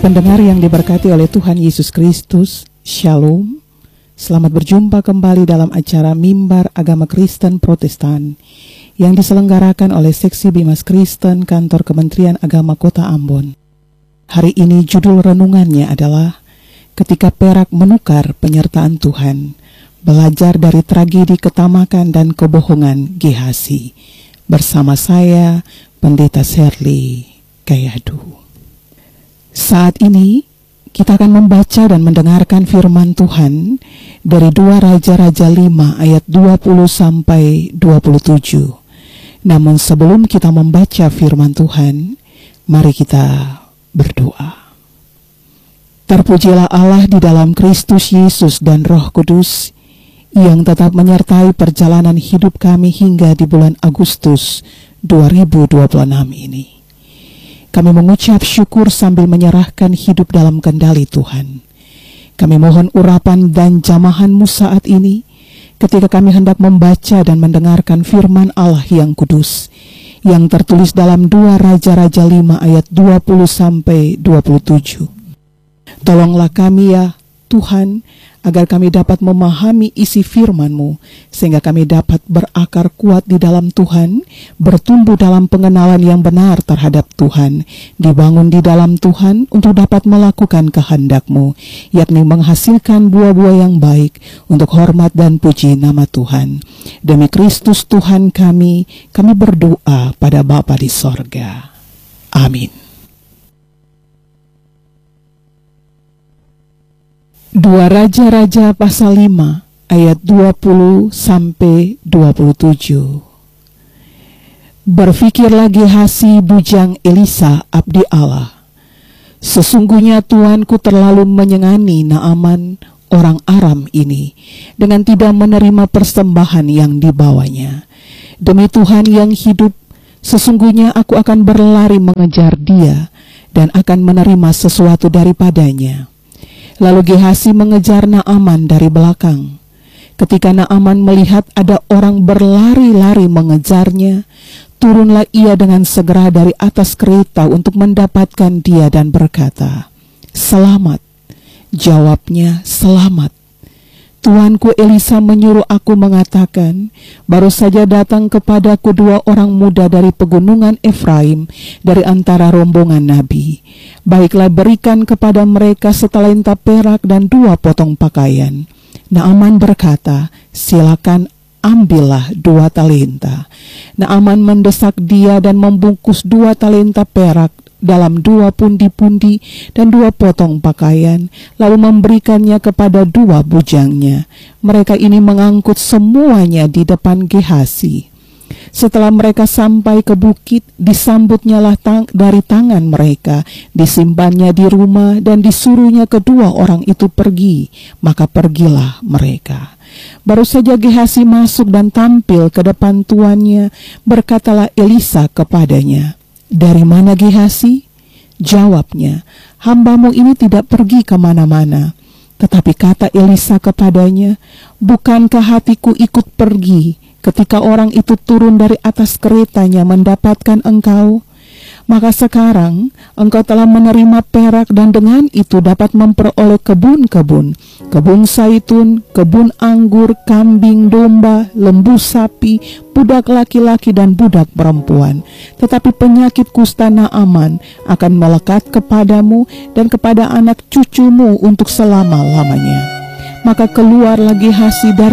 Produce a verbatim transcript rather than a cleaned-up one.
Pendengar yang diberkati oleh Tuhan Yesus Kristus, Shalom. Selamat berjumpa kembali dalam acara Mimbar Agama Kristen Protestan yang diselenggarakan oleh Seksi Bimas Kristen Kantor Kementerian Agama Kota Ambon. Hari ini judul renungannya adalah Ketika Perak Menukar Penyertaan Tuhan, belajar dari tragedi ketamakan dan kebohongan Gehazi. Bersama saya, Pendeta Sherly Kayadu. Saat ini kita akan membaca dan mendengarkan firman Tuhan dari dua Raja-Raja lima ayat dua puluh sampai dua puluh tujuh. Namun sebelum kita membaca firman Tuhan, mari kita berdoa. Terpujilah Allah di dalam Kristus Yesus dan Roh Kudus yang tetap menyertai perjalanan hidup kami hingga di bulan Agustus dua ribu dua puluh enam ini. Kami mengucap syukur sambil menyerahkan hidup dalam kendali Tuhan. Kami mohon urapan dan jamahan-Mu saat ini ketika kami hendak membaca dan mendengarkan firman Allah yang kudus yang tertulis dalam dua Raja-Raja lima ayat dua puluh sampai dua puluh tujuh. Tolonglah kami ya Tuhan, agar kami dapat memahami isi firman-Mu, sehingga kami dapat berakar kuat di dalam Tuhan, bertumbuh dalam pengenalan yang benar terhadap Tuhan, dibangun di dalam Tuhan untuk dapat melakukan kehendak-Mu, yakni menghasilkan buah-buah yang baik untuk hormat dan puji nama Tuhan. Demi Kristus Tuhan kami, kami berdoa pada Bapa di sorga. Amin. Dua Raja-Raja pasal lima ayat dua puluh sampai dua puluh tujuh. Berfikirlah Gehazi bujang Elisa abdi Allah, sesungguhnya tuanku terlalu menyengani Naaman orang Aram ini dengan tidak menerima persembahan yang dibawanya. Demi Tuhan yang hidup, sesungguhnya aku akan berlari mengejar dia dan akan menerima sesuatu daripadanya. Lalu Gehazi mengejar Naaman dari belakang. Ketika Naaman melihat ada orang berlari-lari mengejarnya, turunlah ia dengan segera dari atas kereta untuk mendapatkan dia dan berkata, "Selamat." Jawabnya, "Selamat. Tuanku Elisa menyuruh aku mengatakan, baru saja datang kepadaku dua orang muda dari pegunungan Efraim dari antara rombongan Nabi. Baiklah berikan kepada mereka setalenta perak dan dua potong pakaian." Naaman berkata, "Silakan ambillah dua talenta." Naaman mendesak dia dan membungkus dua talenta perak dalam dua pundi-pundi dan dua potong pakaian, lalu memberikannya kepada dua bujangnya. Mereka ini mengangkut semuanya di depan Gehazi. Setelah mereka sampai ke bukit, disambutnyalah tang dari tangan mereka, disimpannya di rumah dan disuruhnya kedua orang itu pergi, maka pergilah mereka. Baru saja Gehazi masuk dan tampil ke depan tuannya, berkatalah Elisa kepadanya, "Dari mana Gehazi?" Jawabnya, "Hambamu ini tidak pergi kemana-mana." Tetapi kata Elisa kepadanya, "Bukankah hatiku ikut pergi ketika orang itu turun dari atas keretanya mendapatkan engkau? Maka sekarang engkau telah menerima perak dan dengan itu dapat memperoleh kebun-kebun, kebun zaitun, kebun anggur, kambing, domba, lembu sapi, budak laki-laki dan budak perempuan. Tetapi penyakit kusta Naaman akan melekat kepadamu dan kepada anak cucumu untuk selama-lamanya." Maka keluarlah Gehazi dari